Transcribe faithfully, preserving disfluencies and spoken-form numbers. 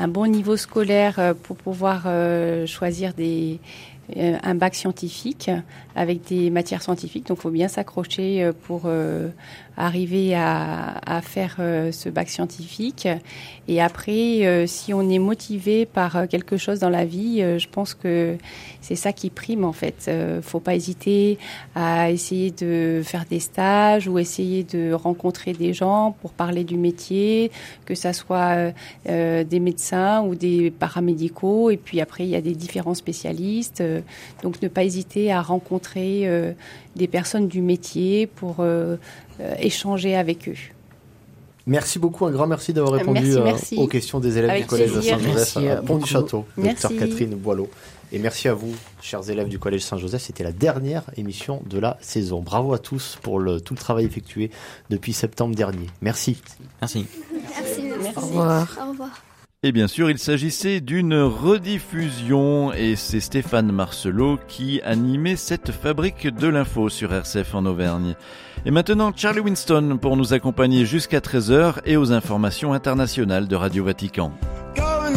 un bon niveau scolaire pour pouvoir euh, choisir des, euh, un bac scientifique avec des matières scientifiques. Donc, il faut bien s'accrocher pour euh, arriver à, à faire euh, ce bac scientifique. Et après, euh, si on est motivé par quelque chose dans la vie, euh, je pense que c'est ça qui prime en fait. Euh, faut pas hésiter à essayer de faire des stages ou essayer de rencontrer des gens pour parler du métier, que ça soit euh, des médecins ou des paramédicaux. Et puis après, il y a des différents spécialistes. Euh, donc, ne pas hésiter à rencontrer euh, des personnes du métier pour euh, euh, échanger avec eux. Merci beaucoup, un grand merci d'avoir répondu merci, merci. Euh, aux questions des élèves Avec du collège plaisir. de Saint-Joseph à Pont-du-Château, docteur Catherine Boileau. Et merci à vous, chers élèves du collège Saint-Joseph. C'était la dernière émission de la saison. Bravo à tous pour le, tout le travail effectué depuis septembre dernier. Merci. Merci. Merci. Merci. Au revoir. Au revoir. Et bien sûr, il s'agissait d'une rediffusion et c'est Stéphane Marcelot qui animait cette fabrique de l'info sur R C F en Auvergne. Et maintenant, Charlie Winston pour nous accompagner jusqu'à treize heures et aux informations internationales de Radio Vatican.